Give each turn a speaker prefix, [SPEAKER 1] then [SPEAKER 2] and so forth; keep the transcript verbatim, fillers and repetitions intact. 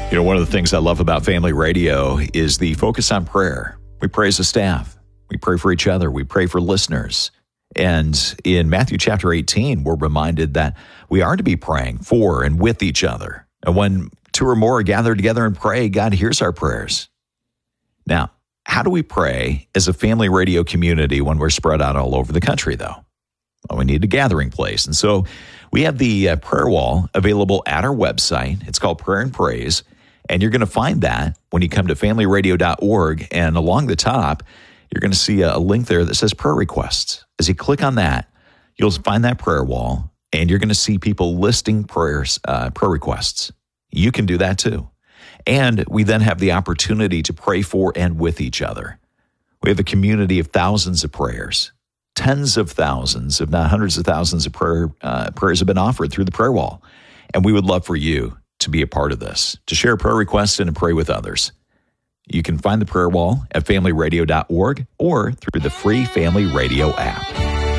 [SPEAKER 1] You know, one of the things I love about Family Radio is the focus on prayer. We pray as a staff. We pray for each other. We pray for listeners. And in Matthew chapter eighteen, we're reminded that we are to be praying for and with each other. And when two or more are gathered together and pray, God hears our prayers. Now, how do we pray as a Family Radio community when we're spread out all over the country, though? Well, we need a gathering place. And so we have the uh, prayer wall available at our website. It's called Prayer and Praise. And you're going to find that when you come to family radio dot org. And along the top, you're going to see a link there that says prayer requests. As you click on that, you'll find that prayer wall, and you're going to see people listing prayers, uh, prayer requests. You can do that too. And we then have the opportunity to pray for and with each other. We have a community of thousands of prayers. Tens of thousands, if not hundreds of thousands of prayer uh, prayers have been offered through the prayer wall. And we would love for you to be a part of this, to share prayer requests and to pray with others. You can find the prayer wall at family radio dot org or through the free Family Radio app.